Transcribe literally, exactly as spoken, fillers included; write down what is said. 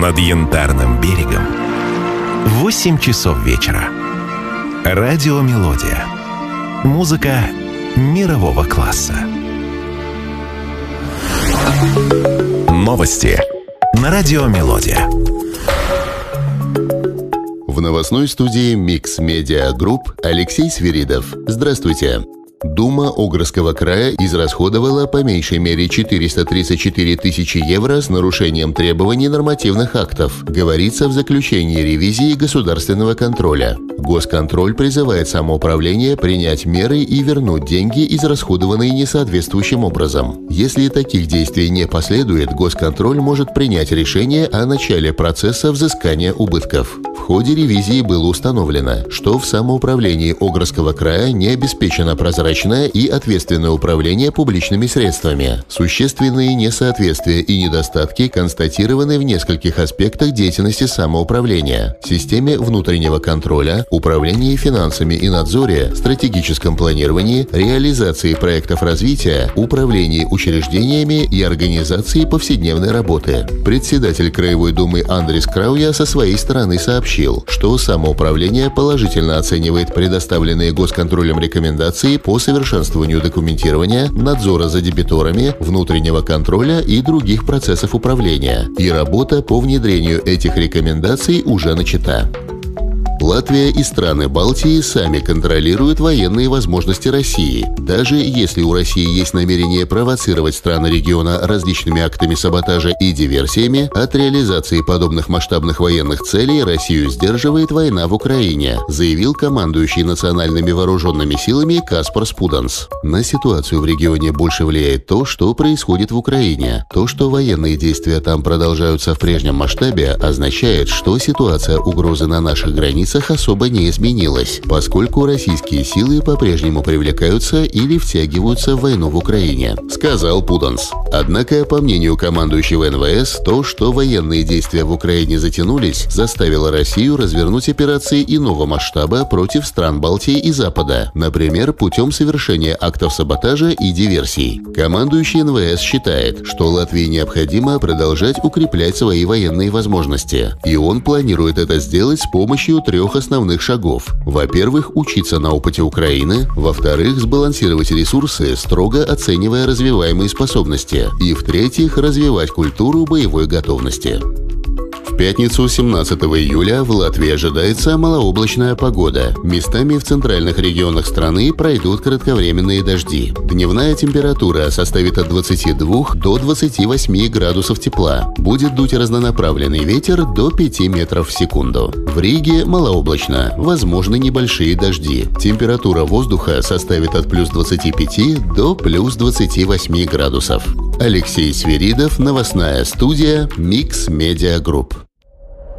над Янтарным берегом в восемь часов вечера. Радиомелодия. Музыка мирового класса. Новости на Радиомелодия. В новостной студии Mix Media Group Алексей Свиридов. Здравствуйте. Дума Огрского края израсходовала по меньшей мере четыреста тридцать четыре тысячи евро с нарушением требований нормативных актов, говорится в заключении ревизии государственного контроля. Госконтроль призывает самоуправление принять меры и вернуть деньги, израсходованные несоответствующим образом. Если таких действий не последует, Госконтроль может принять решение о начале процесса взыскания убытков. В ходе ревизии было установлено, что в самоуправлении Огрского края не обеспечено прозрачное и ответственное управление публичными средствами. Существенные несоответствия и недостатки констатированы в нескольких аспектах деятельности самоуправления: системе внутреннего контроля, управлении финансами и надзоре, стратегическом планировании, реализации проектов развития, управлении учреждениями и организации повседневной работы. Председатель Краевой думы Андрис Крауя со своей стороны сообщил, что самоуправление положительно оценивает предоставленные Госконтролем рекомендации по совершенствованию документирования, надзора за дебиторами, внутреннего контроля и других процессов управления, и работа по внедрению этих рекомендаций уже начата. Латвия и страны Балтии сами контролируют военные возможности России. Даже если у России есть намерение провоцировать страны региона различными актами саботажа и диверсиями, от реализации подобных масштабных военных целей Россию сдерживает война в Украине, заявил командующий национальными вооруженными силами Каспар Спуданс. На ситуацию в регионе больше влияет то, что происходит в Украине. То, что военные действия там продолжаются в прежнем масштабе, означает, что ситуация угрозы на наших границах особо не изменилась, поскольку российские силы по-прежнему привлекаются или втягиваются в войну в Украине, сказал Пуданс. Однако, по мнению командующего эн вэ эс, то, что военные действия в Украине затянулись, заставило Россию развернуть операции иного масштаба против стран Балтии и Запада, например, путем совершения актов саботажа и диверсий. Командующий эн вэ эс считает, что Латвии необходимо продолжать укреплять свои военные возможности, и он планирует это сделать с помощью трех основных шагов. Во-первых, учиться на опыте Украины. Во-вторых, сбалансировать ресурсы, строго оценивая развиваемые способности. И в-третьих, развивать культуру боевой готовности. В пятницу, семнадцатого июля, в Латвии ожидается малооблачная погода. Местами в центральных регионах страны пройдут кратковременные дожди. Дневная температура составит от двадцати двух до двадцати восьми градусов тепла. Будет дуть разнонаправленный ветер до пяти метров в секунду. В Риге малооблачно, возможны небольшие дожди. Температура воздуха составит от плюс двадцати пяти до плюс двадцати восьми градусов. Алексей Свиридов, новостная студия Mix Media Group.